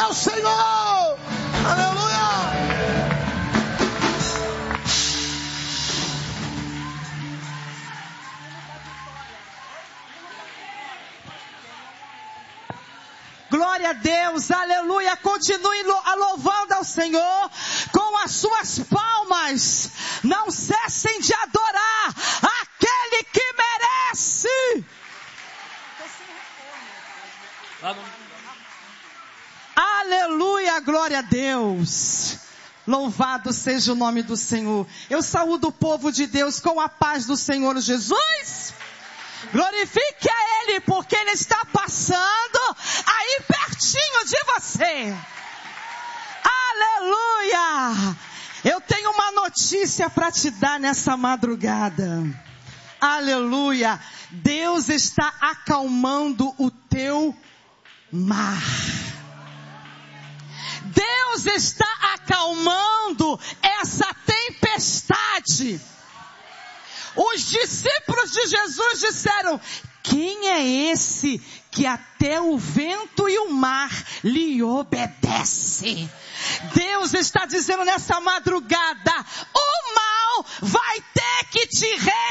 ao Senhor. Aleluia. Glória a Deus, aleluia. Continue louvando ao Senhor com as suas palmas. Não cessem de adorar aquele que merece. Aleluia, glória a Deus. Louvado seja o nome do Senhor. Eu saúdo o povo de Deus com a paz do Senhor Jesus. Glorifique a Ele, porque Ele está passando aí pertinho de você. Aleluia! Eu tenho uma notícia para te dar nessa madrugada. Aleluia! Deus está acalmando o teu mar. Deus está acalmando essa tempestade. Os discípulos de Jesus disseram: quem é esse que até o vento e o mar lhe obedece? Deus está dizendo nessa madrugada: o mal vai ter que te